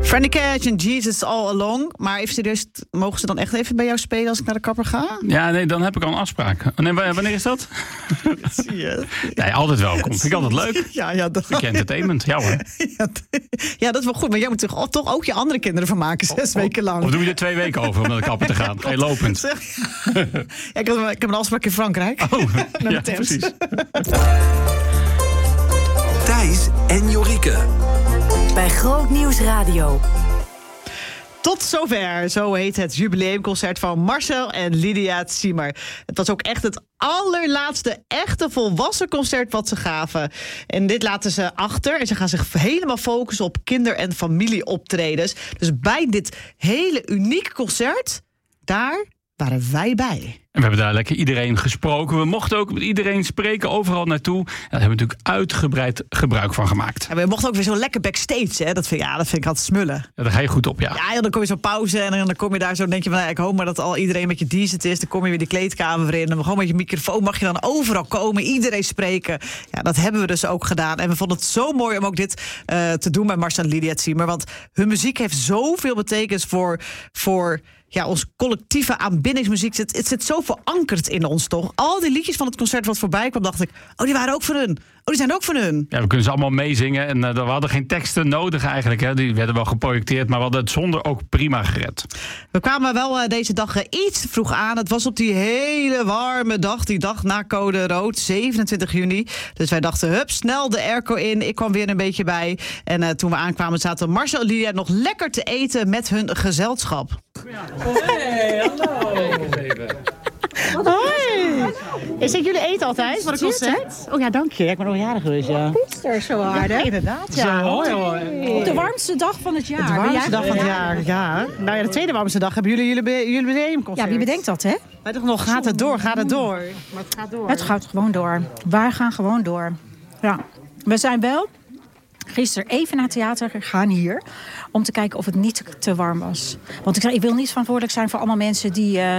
Franny Cash en Jesus All Along. Maar even serieus, mogen ze dan echt even bij jou spelen als ik naar de kapper ga? Ja, nee, dan heb ik al een afspraak. Nee, wanneer is dat? Zie je. Nee, altijd welkom. Vind ik altijd leuk. Ja, dat... Stukje entertainment, ja hoor. Ja, dat is wel goed. Maar jij moet toch ook je andere kinderen van maken 6 weken lang. Of doe je er 2 weken over om naar de kapper te gaan? Ga je lopend? Ja, ik heb een afspraak in Frankrijk. Oh, ja, precies. Thijs en Jorike. Bij Groot Nieuws Radio. Tot zover, zo heet het jubileumconcert van Marcel en Lydia Ziemer. Het was ook echt het allerlaatste echte volwassen concert wat ze gaven. En dit laten ze achter en ze gaan zich helemaal focussen op kinder- en familieoptredens. Dus bij dit hele unieke concert, daar waren wij bij. En we hebben daar lekker iedereen gesproken. We mochten ook met iedereen spreken, overal naartoe. Daar hebben we natuurlijk uitgebreid gebruik van gemaakt. En we mochten ook weer zo lekker backstage, hè? Dat vind ik altijd smullen. Ja, daar ga je goed op, ja. Ja, dan kom je zo pauze en dan kom je daar zo, denk je van, ik hoop maar dat al iedereen met je decent is. Dan kom je weer die kleedkamer in. En gewoon met je microfoon mag je dan overal komen, iedereen spreken. Ja, dat hebben we dus ook gedaan. En we vonden het zo mooi om ook dit te doen bij Marcel en Lydia Ziemer. Want hun muziek heeft zoveel betekenis voor ons collectieve aanbiddingsmuziek. Het zit zo verankerd in ons, toch? Al die liedjes van het concert wat voorbij kwam, dacht ik, die waren ook van hun. Die zijn ook van hun. Ja, we kunnen ze allemaal meezingen. En we hadden geen teksten nodig eigenlijk. Hè. Die werden wel geprojecteerd, maar we hadden het zonder ook prima gered. We kwamen wel deze dag iets te vroeg aan. Het was op die hele warme dag, die dag na code rood, 27 juni. Dus wij dachten, snel de airco in. Ik kwam weer een beetje bij. En toen we aankwamen zaten Marcel en Lydia nog lekker te eten met hun gezelschap. Hey, hallo. Hoi. Is dit jullie eten altijd voor het concert? Oh ja, dank je. Ik ben nog jarig geweest, ja. Pietster, zo hard, hè? Ja, inderdaad, ja. Hoi. Op de warmste dag van het jaar. De warmste dag van het jaar, ja. Nou ja, de tweede warmste dag hebben jullie jubileumconcert. Ja, wie bedenkt dat, hè? Wij toch nog, gaat het door? Maar het gaat door. Het gaat gewoon door. Wij gaan gewoon door. Ja. We zijn wel gisteren even naar het theater gegaan hier, om te kijken of het niet te warm was. Want ik wil niet verantwoordelijk zijn voor allemaal mensen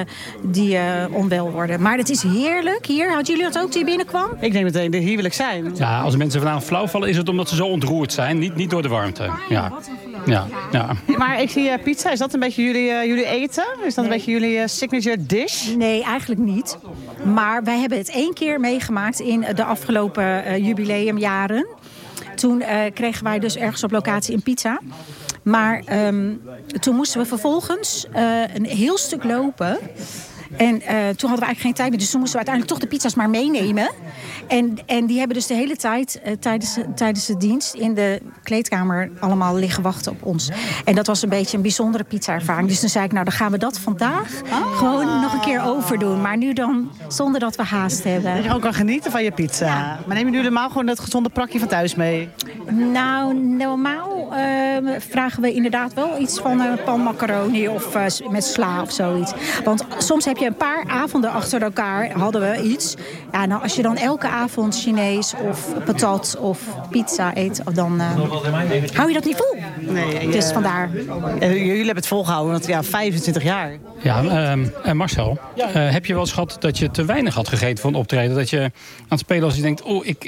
die onwel worden. Maar het is heerlijk hier. Hadden jullie dat ook die binnenkwam? Ik denk meteen, hier wil ik zijn. Ja, als mensen vanavond flauw vallen, is het omdat ze zo ontroerd zijn. Niet door de warmte. Ja. Maar ik zie pizza. Is dat een beetje jullie eten? Is dat een beetje jullie signature dish? Nee, eigenlijk niet. Maar wij hebben het 1 keer meegemaakt in de afgelopen jubileumjaren. Toen kregen wij dus ergens op locatie een pizza. Maar toen moesten we vervolgens een heel stuk lopen. En toen hadden we eigenlijk geen tijd meer. Dus toen moesten we uiteindelijk toch de pizza's maar meenemen. En die hebben dus de hele tijd tijdens de dienst in de kleedkamer allemaal liggen wachten op ons. En dat was een beetje een bijzondere pizza-ervaring. Dus toen zei ik, dan gaan we dat vandaag gewoon nog een keer overdoen. Maar nu dan zonder dat we haast hebben. Dat je ook kan genieten van je pizza. Ja. Maar nemen jullie normaal gewoon dat gezonde prakje van thuis mee? Nou, normaal vragen we inderdaad wel iets van een pan macaroni of met sla of zoiets. Want soms heb je een paar avonden achter elkaar, hadden we iets. Ja, nou, als je dan elke avond Chinees of patat of pizza eet, dan hou je dat niet vol. Nee, dus vandaar. Jullie hebben het volgehouden, want 25 jaar. Ja, Marcel, heb je wel eens gehad dat je te weinig had gegeten voor een optreden? Dat je aan het spelen als je denkt,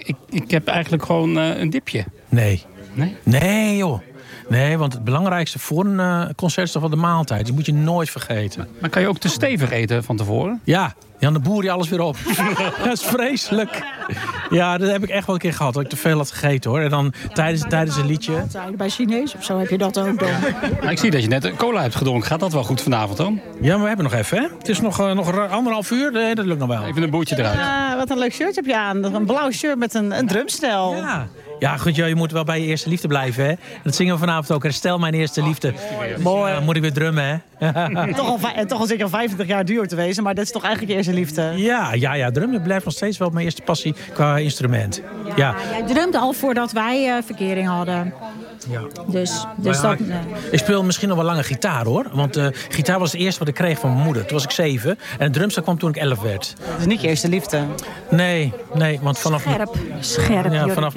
ik heb eigenlijk gewoon een dipje. Nee. Nee, joh. Nee, want het belangrijkste voor een concert is toch wel de maaltijd. Die moet je nooit vergeten. Maar kan je ook te stevig eten van tevoren? Ja, dan boer je alles weer op. Dat is vreselijk. Ja, dat heb ik echt wel een keer gehad. Dat ik te veel had gegeten, hoor. En dan tijdens een liedje. Bij Chinees of zo heb je dat ook dan. Maar ik zie dat je net cola hebt gedronken. Gaat dat wel goed vanavond dan? Ja, maar we hebben nog even, hè? Het is nog 1,5 uur. Nee, dat lukt nog wel. Even een boertje eruit. Wat een leuk shirt heb je aan. Een blauw shirt met een drumstel. Ja, goed, je moet wel bij je eerste liefde blijven, hè? Dat zingen we vanavond ook. Herstel mijn eerste liefde. Mooi. Dan moet ik weer drummen, hè? toch al zeker 25 jaar duo te wezen, maar dat is toch eigenlijk je eerste liefde? Ja, drummen blijft nog steeds wel mijn eerste passie qua instrument. Ja. Jij drumde al voordat wij verkering hadden. Ja. Dus dat... Ik speel misschien nog wel langer gitaar, hoor. Want gitaar was het eerste wat ik kreeg van mijn moeder. Toen was ik 7. En de drumstel kwam toen ik 11 werd. Dat is niet je eerste liefde? Nee. Want vanaf Scherp. Ja, vanaf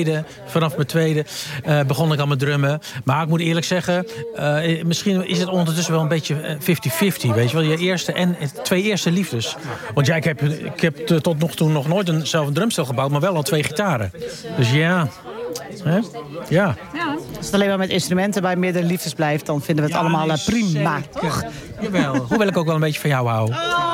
mijn tweede begon ik al met drummen. Maar ik moet eerlijk zeggen, misschien is het ondertussen wel een beetje 50-50. Weet je wel, je eerste en 2 eerste liefdes. Want ja, ik heb tot nog toe nog nooit zelf een drumstel gebouwd, maar wel al 2 gitaren. Dus ja. Hè? Ja. Als het alleen maar met instrumenten bij meerdere liefdes blijft, dan vinden we het allemaal prima. Toch? Jawel. Hoewel ik ook wel een beetje van jou hou.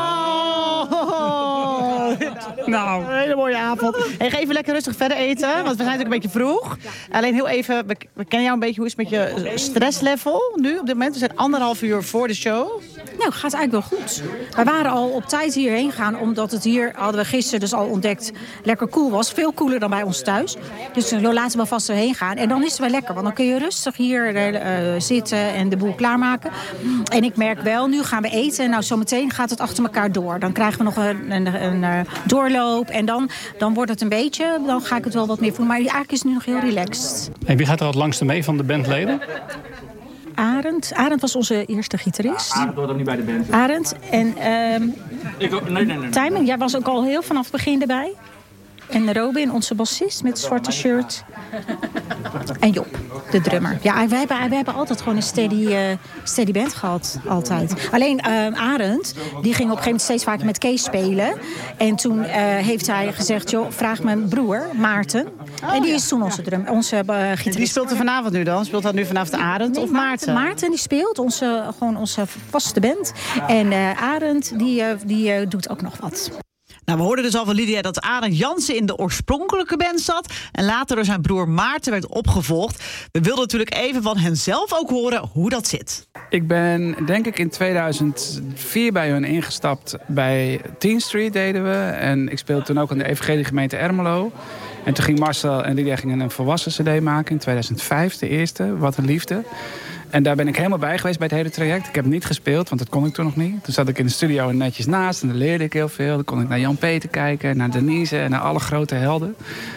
Nou, een hele mooie avond. Hey, ga even lekker rustig verder eten, want we zijn natuurlijk een beetje vroeg. Alleen heel even, we kennen jou een beetje. Hoe is het met je stresslevel nu op dit moment? We zijn 1,5 uur voor de show. Nou, gaat eigenlijk wel goed. Wij waren al op tijd hierheen gegaan, omdat het hier, hadden we gisteren dus al ontdekt, lekker koel was. Veel koeler dan bij ons thuis. Dus laten we vast erheen gaan. En dan is het wel lekker, want dan kun je rustig hier zitten en de boel klaarmaken. En ik merk wel, nu gaan we eten en nou zometeen gaat het achter elkaar door. Dan krijgen we nog een doorloop en dan wordt het een beetje, dan ga ik het wel wat meer voelen. Maar eigenlijk is het nu nog heel relaxed. En wie gaat er het langste mee van de bandleden? Arend. Arend was onze eerste gitarist. Arend hoort ook niet bij de band. Arend. En Nee. Tijmen, jij was ook al heel vanaf het begin erbij. En Robin, onze bassist met het zwarte shirt. En Job, de drummer. Ja, we hebben altijd gewoon een steady band gehad. Altijd. Alleen Arend, die ging op een gegeven moment steeds vaker met Kees spelen. En toen heeft hij gezegd, joh, vraag mijn broer, Maarten. En die is toen onze gitarist. Wie speelt er vanavond nu dan? Speelt dat nu vanavond Arend of Maarten? Maarten die speelt, onze vaste band. En Arend, die doet ook nog wat. Nou, we hoorden dus al van Lydia dat Arend Jansen in de oorspronkelijke band zat en later door zijn broer Maarten werd opgevolgd. We wilden natuurlijk even van hen zelf ook horen hoe dat zit. Ik ben, denk ik, in 2004 bij hun ingestapt. Bij Teen Street deden we. En ik speelde toen ook aan de Evangeliegemeente Ermelo. En toen ging Marcel en Lydia gingen een volwassen cd maken in 2005, de eerste, Wat een Liefde. En daar ben ik helemaal bij geweest bij het hele traject. Ik heb niet gespeeld, want dat kon ik toen nog niet. Toen zat ik in de studio netjes naast en daar leerde ik heel veel. Dan kon ik naar Jan Peter kijken, naar Denise en naar alle grote helden.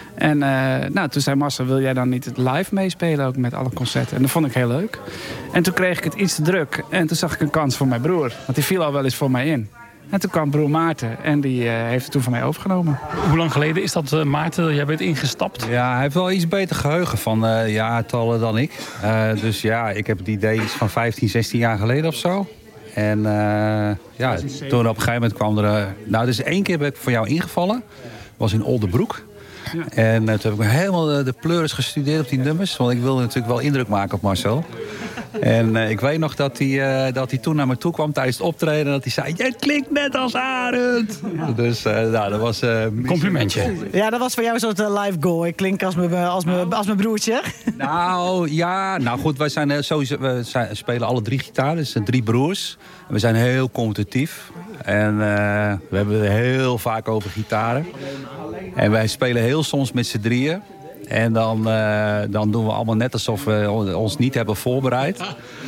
En toen zei Marcel, wil jij dan niet het live meespelen ook met alle concerten? En dat vond ik heel leuk. En toen kreeg ik het iets te druk. En toen zag ik een kans voor mijn broer. Want die viel al wel eens voor mij in. En toen kwam broer Maarten en die heeft het toen van mij overgenomen. Hoe lang geleden is dat, Maarten? Jij bent ingestapt. Ja, hij heeft wel iets beter geheugen van jaartallen dan ik. Dus ja, ik heb het idee iets van 15, 16 jaar geleden of zo. En toen op een gegeven moment kwam er... dus 1 keer ben ik voor jou ingevallen. Dat was in Oldenbroek. Ja. En toen heb ik helemaal de pleuris gestudeerd op die nummers. Want ik wilde natuurlijk wel indruk maken op Marcel. En ik weet nog dat hij toen naar me toe kwam tijdens het optreden. En dat hij zei, jij klinkt net als Arend. Ja. Dus dat was... complimentje. Ja, dat was voor jou een soort live goal. Ik klink als mijn broertje. Nou goed, wij zijn sowieso, we spelen alle 3 gitaar. Dus 3 broers. En we zijn heel competitief. En we hebben het heel vaak over gitaren. En wij spelen heel soms met z'n drieën. En dan doen we allemaal net alsof we ons niet hebben voorbereid.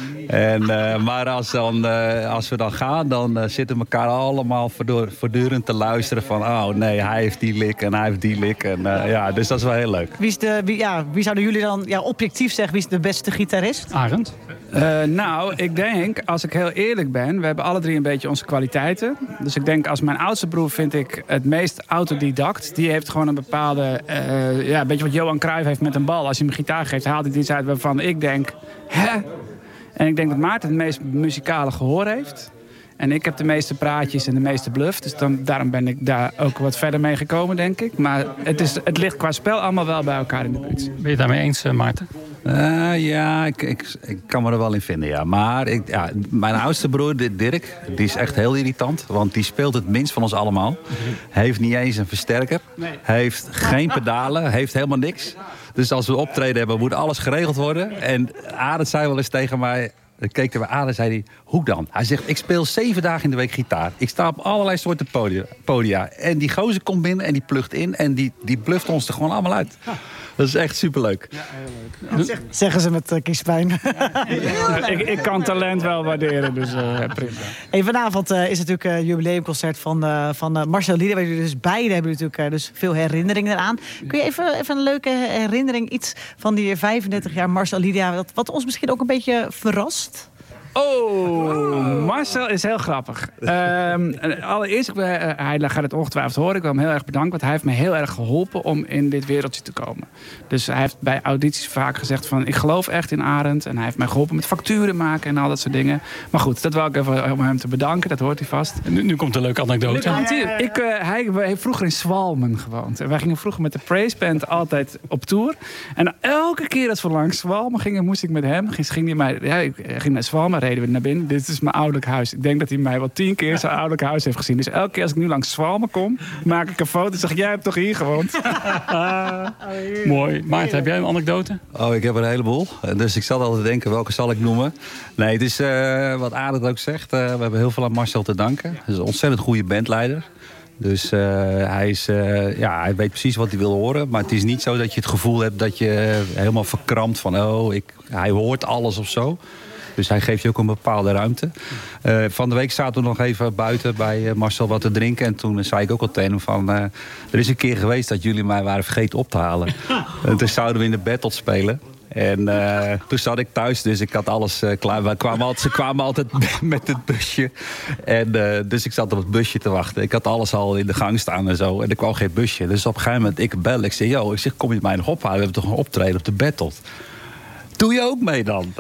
Maar als we dan gaan, dan zitten we elkaar allemaal voortdurend te luisteren van... oh nee, hij heeft die lik en hij heeft die lik. Dus dat is wel heel leuk. Wie zouden jullie dan objectief zeggen, wie is de beste gitarist? Arend? Ik denk, als ik heel eerlijk ben... we hebben alle 3 een beetje onze kwaliteiten. Dus ik denk, als mijn oudste broer vind ik het meest autodidact. Die heeft gewoon een bepaalde... een beetje wat Johan Cruijff heeft met een bal. Als je hem een gitaar geeft, haalt hij iets uit waarvan ik denk... hè? En ik denk dat Maarten het meest muzikale gehoor heeft. En ik heb de meeste praatjes en de meeste bluff. Dus daarom ben ik daar ook wat verder mee gekomen, denk ik. Maar het ligt qua spel allemaal wel bij elkaar in de buurt. Ben je het daarmee eens, Maarten? Ik kan me er wel in vinden, ja. Maar mijn oudste broer, Dirk, die is echt heel irritant. Want die speelt het minst van ons allemaal. Hij heeft niet eens een versterker. Hij heeft geen pedalen, heeft helemaal niks. Dus als we optreden hebben, moet alles geregeld worden. En Arend zei wel eens tegen mij... Ik keek er bij aan en zei hij, hoe dan? Hij zegt, ik speel 7 dagen in de week gitaar. Ik sta op allerlei soorten podia. En die gozer komt binnen en die plugt in. En die bluft ons er gewoon allemaal uit. Dat is echt superleuk. Ja, heel leuk. Zeggen ze met kiespijn. Ik kan talent wel waarderen, dus prima. Hey, vanavond is natuurlijk een jubileumconcert van Marcel Lydia. Waar jullie dus beide hebben natuurlijk dus veel herinneringen eraan. Kun je even een leuke herinnering, iets van die 35 jaar Marcel Lydia... wat ons misschien ook een beetje verrast? Oh, Marcel is heel grappig. Allereerst, hij gaat het ongetwijfeld horen. Ik wil hem heel erg bedanken, want hij heeft me heel erg geholpen om in dit wereldje te komen. Dus hij heeft bij audities vaak gezegd van, ik geloof echt in Arend. En hij heeft mij geholpen met facturen maken en al dat soort dingen. Maar goed, dat wil ik even om hem te bedanken. Dat hoort hij vast. Nu komt een leuke anekdote. Hij heeft vroeger in Zwalmen gewoond. En wij gingen vroeger met de Praise Band altijd op tour. En elke keer dat we langs Zwalmen gingen, moest ik met hem. Ik ging naar Zwalmen, reden we naar binnen. Dit is mijn ouderlijk huis. Ik denk dat hij mij wel 10 keer zijn ouderlijk huis heeft gezien. Dus elke keer als ik nu langs Zwalmen kom, maak ik een foto en zeg ik, jij hebt toch hier gewoond? Mooi. Maarten, heb jij een anekdote? Oh, ik heb er een heleboel. Dus ik zat altijd te denken, welke zal ik noemen? Nee, het is wat Arend ook zegt. We hebben heel veel aan Marcel te danken. Hij is een ontzettend goede bandleider. Dus hij weet precies wat hij wil horen. Maar het is niet zo dat je het gevoel hebt dat je helemaal verkrampt van... hij hoort alles of zo. Dus hij geeft je ook een bepaalde ruimte. Van de week zaten we nog even buiten bij Marcel wat te drinken. En toen zei ik ook al tegen hem van... er is een keer geweest dat jullie mij waren vergeten op te halen. En toen zouden we in de battle spelen. En toen zat ik thuis, dus ik had alles klaar. Ze kwamen altijd met het busje. En, dus ik zat op het busje te wachten. Ik had alles al in de gang staan en zo. En er kwam geen busje. Dus op een gegeven moment, ik bel. Ik zeg, kom je mij nog ophalen? We hebben toch een optreden op de battle. Doe je ook mee dan?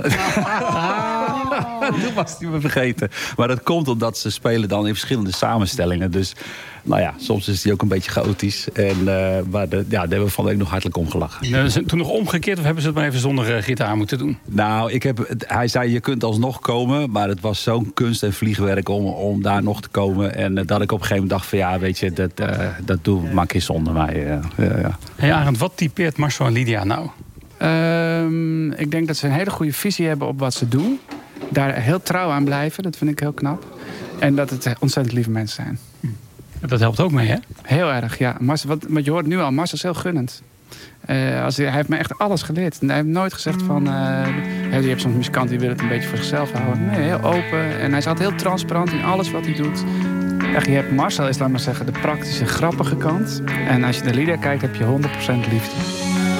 Toen was hij me vergeten. Maar dat komt omdat ze spelen dan in verschillende samenstellingen. Dus nou ja, soms is die ook een beetje chaotisch. Maar daar hebben we van de week nog hartelijk om gelachen. Is het toen nog omgekeerd of hebben ze het maar even zonder gitaar moeten doen? Nou, hij zei je kunt alsnog komen. Maar het was zo'n kunst en vliegwerk om daar nog te komen. En dat ik op een gegeven moment dacht van ja, weet je, dat maak je zonder mij. Hey Arend, wat typeert Marcel en Lydia nou? Ik denk dat ze een hele goede visie hebben op wat ze doen. Daar heel trouw aan blijven, dat vind ik heel knap. En dat het ontzettend lieve mensen zijn. Dat helpt ook mee, hè? Heel erg, ja. Marcel, wat je hoort nu al, Marcel is heel gunnend. Hij heeft me echt alles geleerd. En hij heeft nooit gezegd van... je hebt soms muzikanten die willen het een beetje voor zichzelf houden. Nee, heel open. En hij is altijd heel transparant in alles wat hij doet. Echt, je hebt Marcel is, laat maar zeggen, de praktische, grappige kant. En als je naar Lydia kijkt, heb je 100% liefde.